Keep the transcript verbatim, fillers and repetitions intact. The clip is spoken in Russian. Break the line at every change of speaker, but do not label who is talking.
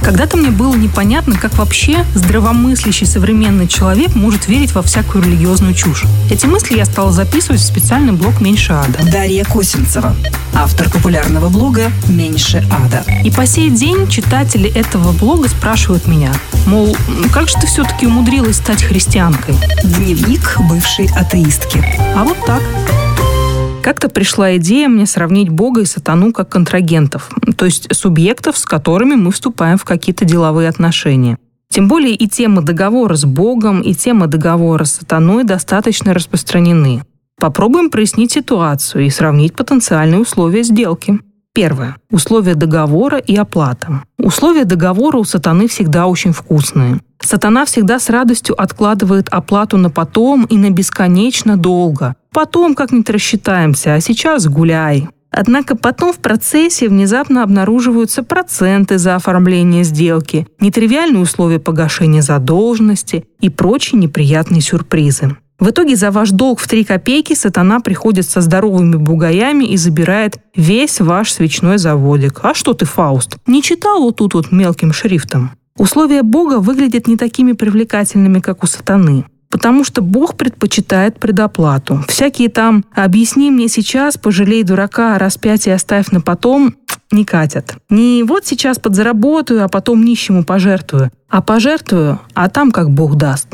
Когда-то мне было непонятно, как вообще здравомыслящий современный человек может верить во всякую религиозную чушь. Эти мысли я стала записывать в специальный блог «Меньше ада».
Дарья Косинцева, автор популярного блога «Меньше ада».
И по сей день читатели этого блога спрашивают меня, мол, как же ты все-таки умудрилась стать христианкой?
Дневник бывшей атеистки.
А вот так. Как-то пришла идея мне сравнить Бога и сатану как контрагентов, то есть субъектов, с которыми мы вступаем в какие-то деловые отношения. Тем более и тема договора с Богом, и тема договора с сатаной достаточно распространены. Попробуем прояснить ситуацию и сравнить потенциальные условия сделки. Первое. Условия договора и оплата. Условия договора у сатаны всегда очень вкусные. Сатана всегда с радостью откладывает оплату на потом и на бесконечно долго. Потом как-нибудь рассчитаемся, а сейчас гуляй. Однако потом в процессе внезапно обнаруживаются проценты за оформление сделки, нетривиальные условия погашения задолженности и прочие неприятные сюрпризы. В итоге за ваш долг в три копейки сатана приходит со здоровыми бугаями и забирает весь ваш свечной заводик. А что ты, Фауст, не читал вот тут вот мелким шрифтом? Условия Бога выглядят не такими привлекательными, как у сатаны. Потому что Бог предпочитает предоплату. Всякие там «объясни мне сейчас, пожалей дурака, распятие оставь на потом» не катят. Не вот сейчас подзаработаю, а потом нищему пожертвую. А пожертвую, а там как Бог даст.